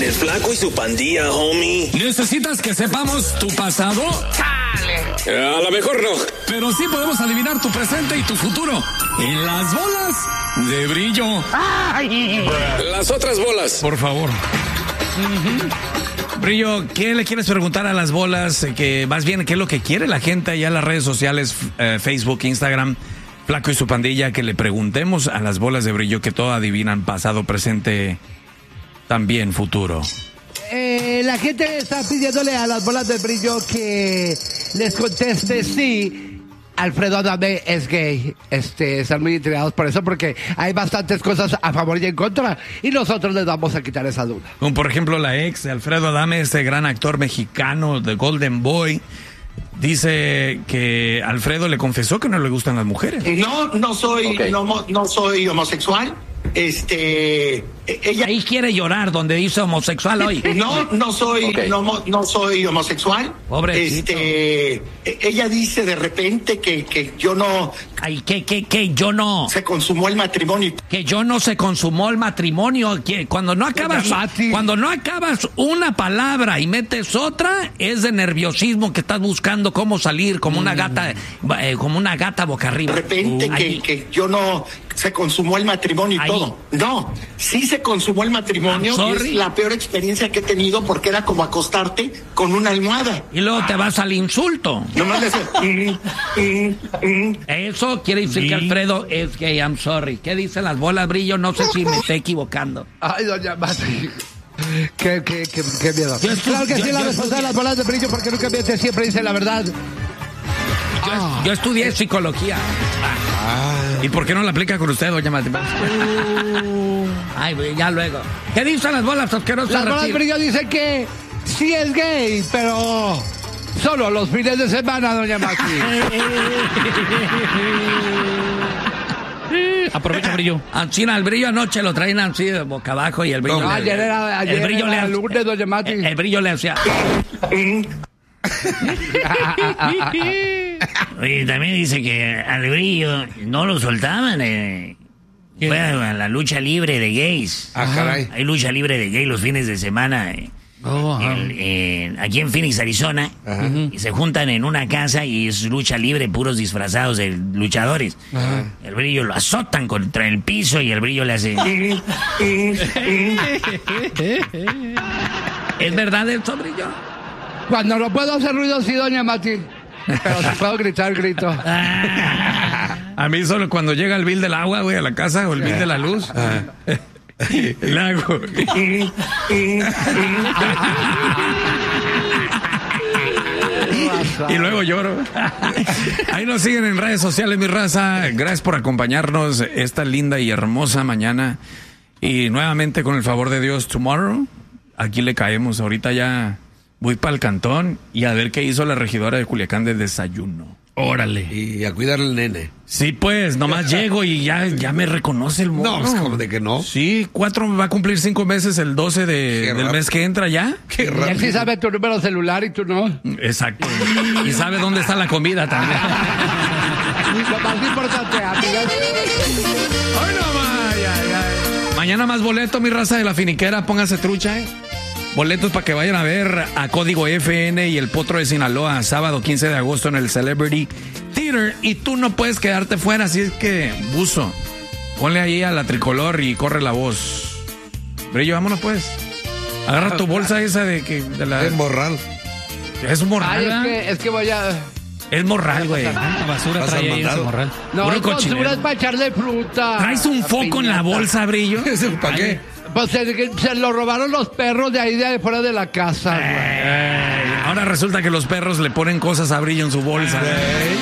El Flaco y su Pandilla, homie. ¿Necesitas que sepamos tu pasado? A lo mejor no. Pero sí podemos adivinar tu presente y tu futuro. En las bolas de brillo. Las otras bolas. Por favor. Brillo, ¿qué le quieres preguntar a las bolas? Que más bien, ¿qué es lo que quiere la gente allá en las redes sociales, Facebook, Instagram, Flaco y su Pandilla? Que le preguntemos a las bolas de brillo que todo adivinan pasado, presente, también futuro. La gente está pidiéndole a las bolas de brillo que les conteste si Alfredo Adame es gay. Están muy intrigados por eso, porque hay bastantes cosas a favor y en contra, y nosotros les vamos a quitar esa duda. Como por ejemplo la ex de Alfredo Adame, este gran actor mexicano de Golden Boy, dice que Alfredo le confesó que no le gustan las mujeres. No soy homosexual. Ella ahí quiere llorar donde dice homosexual hoy. no soy homosexual. Pobrecito. Ella dice de repente que yo no. Ay, que yo no. Se consumó el matrimonio. Que yo no se consumó el matrimonio. Que cuando no acabas una palabra y metes otra, es de nerviosismo que estás buscando cómo salir como una gata boca arriba. De repente que yo no. Se consumó el matrimonio y ahí. Todo. No, sí se consumó el matrimonio. Y es la peor experiencia que he tenido, porque era como acostarte con una almohada. Y luego te vas al insulto. Nomás le Eso quiere decir que Alfredo es gay. I'm sorry. ¿Qué dicen las bolas, Brillo? No sé si me estoy equivocando. Ay, doña Mati. Qué miedo. Claro que sí, la respuesta de las bolas de brillo, porque nunca miente, siempre dice la verdad. Yo estudié psicología. ¿Y por qué no la aplica con usted, doña Mati? Ay, ya luego. ¿Qué dicen las bolas asquerosas? Las bolas de brillo dicen que sí es gay, pero solo los fines de semana, doña Mati. Aprovecha, Brillo. China, el Brillo anoche lo traen así de boca abajo y el Brillo... Ayer era lunes, doña Mati. El Brillo le hacía... Oye, también dice que al Brillo no lo soltaban. Fue a la lucha libre de gays. Caray. Hay lucha libre de gays los fines de semana. Aquí en Phoenix, Arizona. Y se juntan en una casa y es lucha libre, puros disfrazados de luchadores. El Brillo lo azotan contra el piso y el Brillo le hace... ¿Es verdad eso, Brillo? Cuando no puedo hacer ruido, sí, doña Mati. Pero si puedo gritar, grito. A mí solo cuando llega el bill del agua, güey, a la casa, o el bill de la luz. El agua. Y luego lloro. Ahí nos siguen en redes sociales, mi raza. Gracias por acompañarnos esta linda y hermosa mañana. Y nuevamente, con el favor de Dios, tomorrow, aquí le caemos. Ahorita ya voy para el cantón y a ver qué hizo la regidora de Culiacán de desayuno. Órale. Y a cuidar al nene. Sí, pues, nomás llego y ya me reconoce el morro. No, pues como de que no. Sí, 4 va a cumplir 5 meses el 12 del mes que entra ya. Qué rápido. Él sí sabe tu número celular y tú no. Exacto. Y sabe dónde está la comida también. Lo más importante, amigas. Ay, no, ay. Mañana más boleto, mi raza de la finiquera, póngase trucha, Boletos para que vayan a ver a Código FN y el Potro de Sinaloa, sábado 15 de agosto en el Celebrity Theater. Y tú no puedes quedarte fuera, así es que, buzo, ponle ahí a la tricolor y corre la voz. Brillo, vámonos pues. Agarra tu bolsa esa de la... Es morral. Es un morral. Ay, es que voy a... Es morral, güey. La basura trae ahí ese morral. No, es basura, es para echarle fruta. ¿Traes un foco en la bolsa, Brillo? ¿Para qué? Pues se lo robaron los perros de ahí de fuera de la casa, güey. Ahora resulta que los perros le ponen cosas a Brillo en su bolsa.